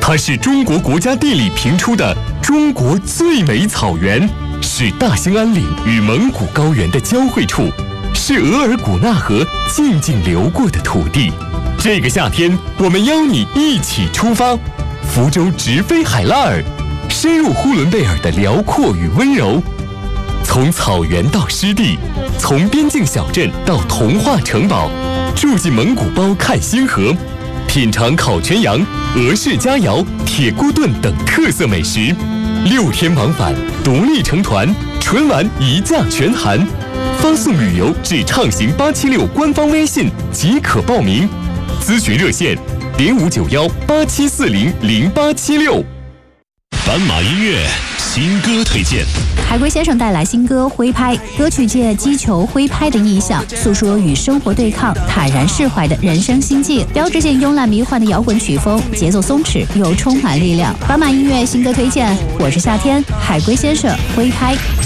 它是中国国家地理评出的中国最美草原，是大兴安岭与蒙古高原的交汇处，是额尔古纳河静静流过的土地。这个夏天，我们邀你一起出发，福州直飞海拉尔，深入呼伦贝尔的辽阔与温柔。从草原到湿地，从边境小镇到童话城堡，住进蒙古包看星河，品尝烤全羊、俄式佳肴、铁锅炖等特色美食。6天往返，独立成团，纯玩一价全含。发送旅游至畅行876官方微信即可报名。咨询热线059187400876。 斑马音乐新歌推荐。 海龟先生带来新歌《挥拍》，歌曲借击球挥拍的意象，诉说与生活对抗、坦然释怀的人生心境。标志性慵懒迷幻的摇滚曲风，节奏松弛又充满力量。斑马音乐新歌推荐，我是夏天，海龟先生《挥拍》。